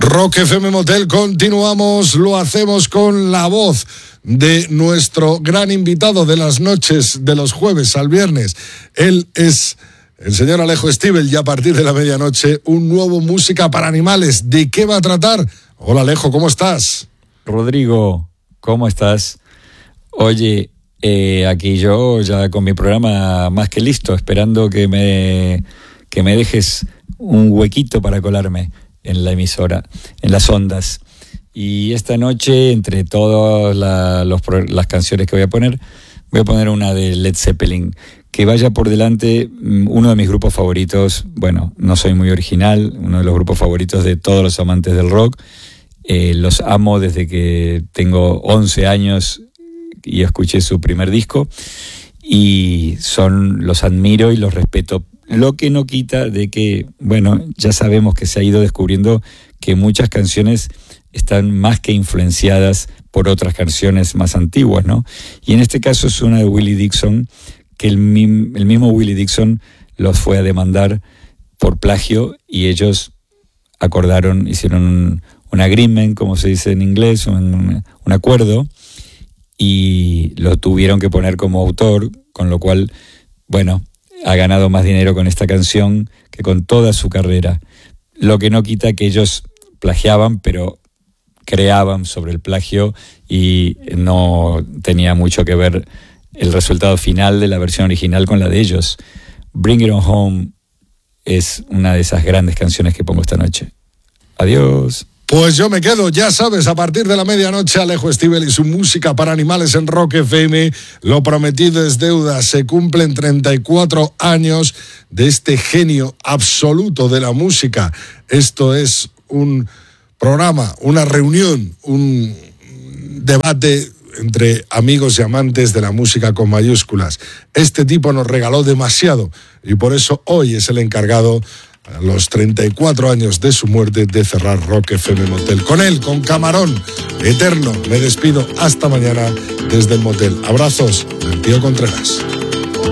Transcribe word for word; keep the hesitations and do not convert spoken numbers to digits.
Rock F M Motel, continuamos, lo hacemos con la voz de nuestro gran invitado de las noches de los jueves al viernes. Él es el señor Alejo Stivel y a partir de la medianoche un nuevo Música para Animales. ¿De qué va a tratar? Hola Alejo, ¿cómo estás? Rodrigo, ¿cómo estás? Oye, eh, aquí yo ya con mi programa más que listo, esperando que me, que me dejes un huequito para colarme en la emisora, en las ondas. Y esta noche, entre todas la, los, las canciones que voy a poner, voy a poner una de Led Zeppelin, que vaya por delante uno de mis grupos favoritos. Bueno, no soy muy original, uno de los grupos favoritos de todos los amantes del rock. Eh, los amo desde que tengo once años y escuché su primer disco, y son, los admiro y los respeto. Lo que no quita de que, bueno, ya sabemos que se ha ido descubriendo que muchas canciones están más que influenciadas por otras canciones más antiguas, ¿no? Y en este caso es una de Willie Dixon, que el, el mismo Willie Dixon los fue a demandar por plagio y ellos acordaron, hicieron un, un agreement, como se dice en inglés, un, un acuerdo, y lo tuvieron que poner como autor, con lo cual, bueno, ha ganado más dinero con esta canción que con toda su carrera. Lo que no quita que ellos plagiaban, pero creaban sobre el plagio y no tenía mucho que ver el resultado final de la versión original con la de ellos. Bring It On Home es una de esas grandes canciones que pongo esta noche. Adiós. Pues yo me quedo, ya sabes, a partir de la medianoche, Alejo Stivel y su Música para Animales en Rock F M. Lo prometido es deuda. Se cumplen treinta y cuatro años de este genio absoluto de la música. Esto es un programa, una reunión, un debate entre amigos y amantes de la música con mayúsculas. Este tipo nos regaló demasiado y por eso hoy es el encargado, a los treinta y cuatro años de su muerte, de cerrar Rock F M Motel. Con él, con Camarón Eterno, me despido hasta mañana desde el motel. Abrazos del tío Contreras.